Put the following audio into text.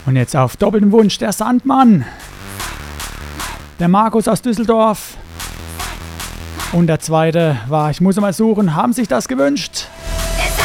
Und jetzt auf doppeltem Wunsch der Sandmann, der Markus aus Düsseldorf und der zweite war, ich muss mal suchen, haben sich das gewünscht.